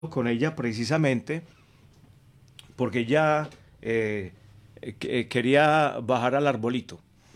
con ella precisamente porque ella quería bajar al arbolito.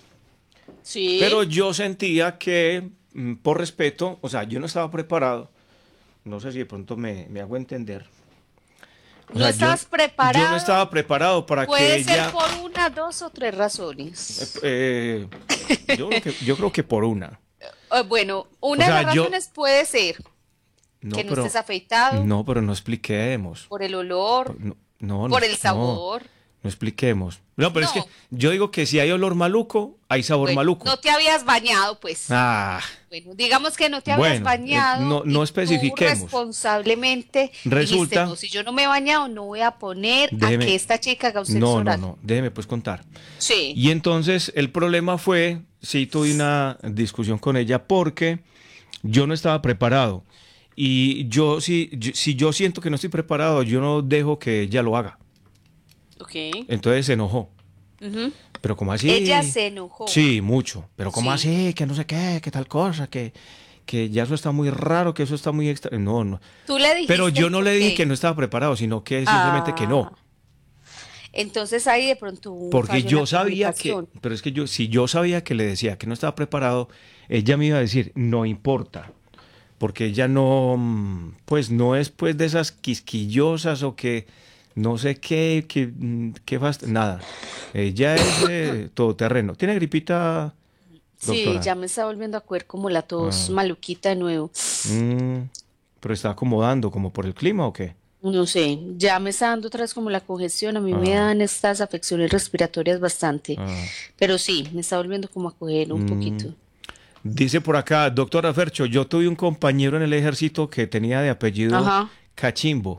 Pero Sí. yo sentía que, por respeto, o sea, yo no estaba preparado. No sé si de pronto me hago entender. O ¿No sea, estabas yo no preparado? estaba preparado para que Puede ser ella. por una, dos o tres eh, razones. eh, yo creo que por una. Bueno, O una de sea, las yo. razones puede ser que No, no estés pero. afeitado, No, pero no expliquemos. por el olor, No, no, no, por el no, sabor. no expliquemos. No, pero es que No, yo digo que si hay olor maluco, hay sabor bueno, maluco. no te habías bañado, pues. Ah, Bueno, digamos que no te habías bueno, bañado no y tú especifiquemos. responsablemente dijiste, no, Resulta, si yo no me he bañado, no voy a poner a que déjeme, esta chica haga un sexo no, no, oral. no, déjeme pues contar. Sí. Y entonces el problema fue, sí tuve una discusión con ella porque yo no estaba preparado. Y si yo siento que no estoy preparado, yo no dejo que ella lo haga. Ok. Entonces se enojó. Ujú. Pero ¿cómo Ella así? se enojó. Sí, mucho. Pero ¿cómo Sí. así? Que no sé qué, que tal cosa, que ya eso está muy raro, que eso está muy extra. No, no. Tú le Pero dijiste yo el no por le dije que qué. no estaba preparado, sino que simplemente que Ah, no. entonces ahí de pronto hubo un Porque fallo en la yo sabía que, comunicación. pero es que si yo sabía que le decía que no estaba preparado, ella me iba a decir, no importa. Porque ella no, pues no es pues de esas quisquillosas o que no sé qué, nada. Ella es todoterreno. ¿Tiene gripita, Sí, doctora? ya me está volviendo a coger como la tos Ah, maluquita de nuevo. mm, pero está acomodando como por el clima o qué. No sé, ya me está dando otra vez como la congestión. A mí me Ah, dan estas afecciones respiratorias bastante. ah, Pero sí, me está volviendo como a coger un mm. poquito. Dice por acá, doctora Fercho, yo tuve un compañero en el ejército que tenía de apellido Ajá, Cachimbo.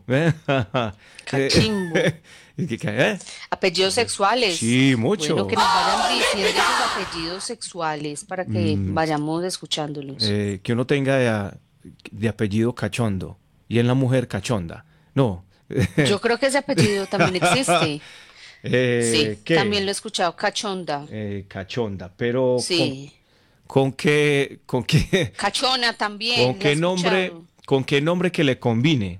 cachimbo. ¿Eh? Apellidos sexuales. Sí, Bueno, que mucho. nos vayan diciendo esos apellidos sexuales para que Mm, vayamos escuchándolos. que uno tenga de apellido cachondo y en la mujer cachonda. No. Yo creo que ese apellido también existe. Sí, también ¿Qué? lo he escuchado, cachonda. Cachonda, pero Sí, con qué, cachona con también, la he qué nombre, escuchado. con qué nombre que le combine.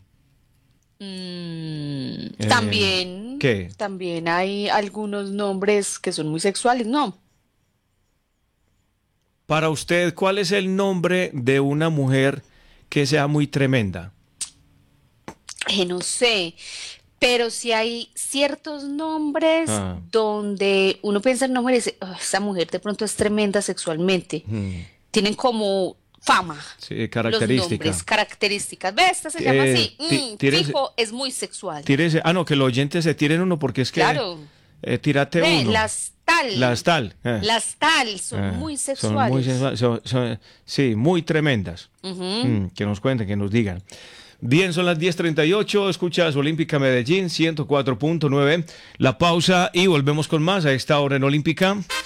Eh, También, ¿Qué? también hay algunos nombres que son muy sexuales, ¿no? Para usted, ¿cuál es el nombre de una mujer que sea muy tremenda? No sé, pero sí hay ciertos nombres Ah, donde uno piensa en nombre y dice, "Oh, esa mujer de pronto es tremenda sexualmente. mm, Tienen como fama sí, los nombres, característica. características. Ve, esta se llama así. Tírese, Fijo, es muy sexual. tírese. Ah, no, que los oyentes se tiren uno porque es que Claro. tírate Ve, uno. Las tal. las tal son muy Son muy sexuales. sí, muy tremendas. Ujú. Que nos cuenten, que nos digan. Bien, son las 10:38. Escuchas Olímpica Medellín 104.9. La pausa y volvemos con más a esta hora en Olímpica.